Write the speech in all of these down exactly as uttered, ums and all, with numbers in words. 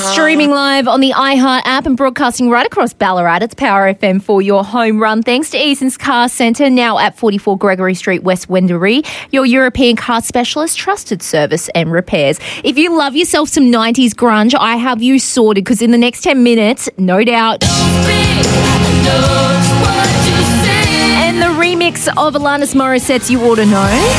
Streaming live on the iHeart app and broadcasting right across Ballarat. It's Power F M for your home run. Thanks to Eason's Car Centre, now at forty-four Gregory Street, West Wendouree, your European car specialist, trusted service and repairs. If you love yourself some nineties grunge, I have you sorted, because in the next ten minutes, no doubt. And the remix of Alanis Morissette's You Oughta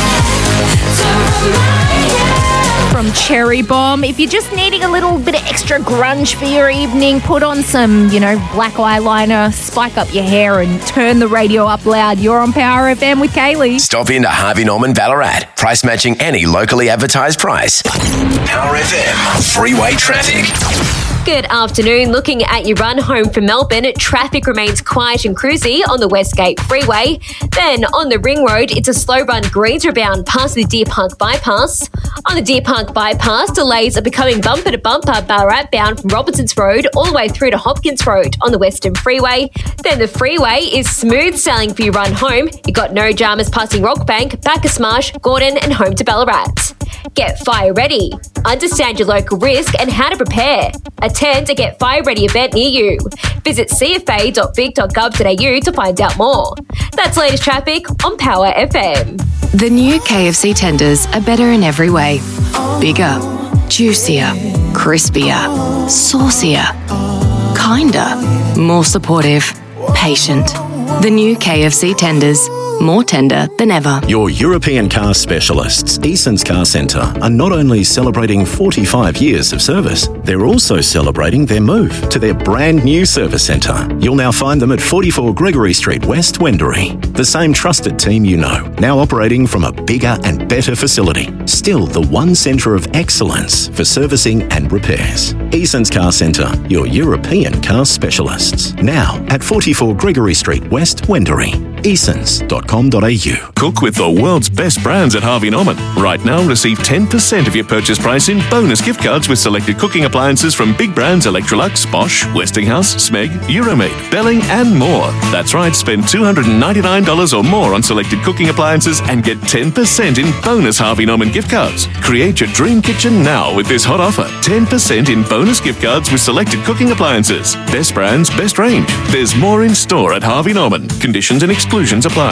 Know. From Cherry Bomb. If you're just needing a little bit of extra grunge for your evening, put on some, you know, black eyeliner, spike up your hair and turn the radio up loud. You're on Power F M with Kaylee. Stop into Harvey Norman Ballarat. Price matching any locally advertised price. Power F M. Freeway traffic. Good afternoon. Looking at your run home from Melbourne, traffic remains quiet and cruisy on the Westgate Freeway. Then on the Ring Road, it's a slow run Greensborough bound past the Deer Park Bypass. On the Deer Park Bypass, delays are becoming bumper to bumper Ballarat bound from Robinsons Road all the way through to Hopkins Road on the Western Freeway. Then the freeway is smooth sailing for your run home. You've got no dramas passing Rockbank, Bacchus Marsh, Gordon and home to Ballarat. Get fire ready. Understand your local risk and how to prepare. Attend a Get Fire Ready event near you. Visit c f a dot vic dot gov dot a u to find out more. That's latest traffic on Power F M. The new K F C tenders are better in every way. Bigger, juicier, crispier, saucier, kinder, more supportive, patient. The new K F C tenders. More tender than ever. Your European car specialists, Eason's Car Centre, are not only celebrating forty-five years of service, they're also celebrating their move to their brand new service centre. You'll now find them at forty-four Gregory Street, West Wendouree. The same trusted team you know, now operating from a bigger and better facility. Still the one centre of excellence for servicing and repairs. Eason's Car Centre, your European car specialists. Now at forty-four Gregory Street, West Wendouree. easons dot com dot a u. Cook with the world's best brands at Harvey Norman. Right now, receive ten percent of your purchase price in bonus gift cards with selected cooking appliances from big brands Electrolux, Bosch, Westinghouse, Smeg, Euromade, Belling and more. That's right, spend two hundred ninety-nine dollars or more on selected cooking appliances and get ten percent in bonus Harvey Norman gift cards. Create your dream kitchen now with this hot offer. ten percent in bonus gift cards with selected cooking appliances. Best brands, best range. There's more in store at Harvey Norman. Conditions and exclusions apply.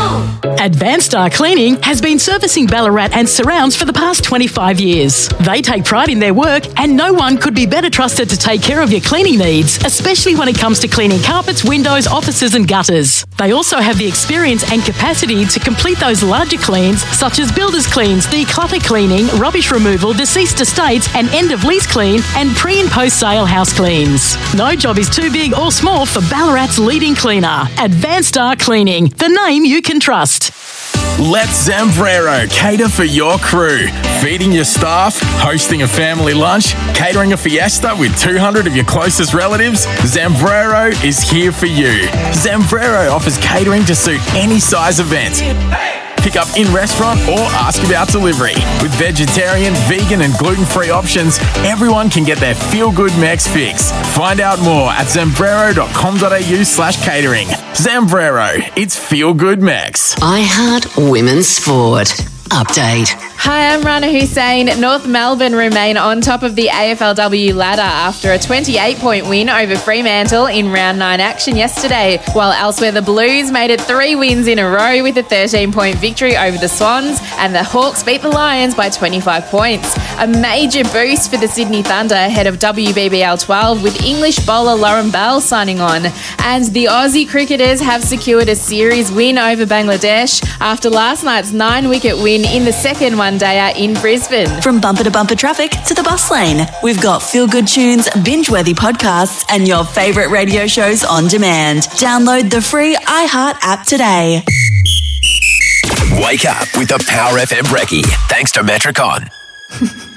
Advanced Star Cleaning has been servicing Ballarat and surrounds for the past twenty-five years. They take pride in their work and no one could be better trusted to take care of your cleaning needs, especially when it comes to cleaning carpets, windows, offices and gutters. They also have the experience and capacity to complete those larger cleans such as builder's cleans, declutter cleaning, rubbish removal, deceased estates and end of lease clean and pre and post sale house cleans. No job is too big or small for Ballarat's leading cleaner. Advanced Star Cleaning, the name you can trust. Let Zambrero cater for your crew. Feeding your staff, hosting a family lunch, catering a fiesta with two hundred of your closest relatives, Zambrero is here for you. Zambrero offers catering to suit any size event. Pick up in-restaurant or ask about delivery. With vegetarian, vegan and gluten-free options, everyone can get their feel-good Mex fix. Find out more at zambrero dot com dot a u slash catering. Zambrero, it's feel-good Mex. iHeart Women's Sport. Update. Hi, I'm Rana Hussein. North Melbourne remain on top of the A F L W ladder after a twenty-eight point win over Fremantle in round nine action yesterday, while elsewhere the Blues made it three wins in a row with a thirteen point victory over the Swans, and the Hawks beat the Lions by twenty-five points. A major boost for the Sydney Thunder ahead of W B B L twelve with English bowler Lauren Bell signing on. And the Aussie cricketers have secured a series win over Bangladesh after last night's nine-wicket win in the second one-dayer in Brisbane. From bumper to bumper traffic to the bus lane, we've got feel-good tunes, binge-worthy podcasts and your favourite radio shows on demand. Download the free iHeart app today. Wake up with the Power F M Brekkie. Thanks to Metricon.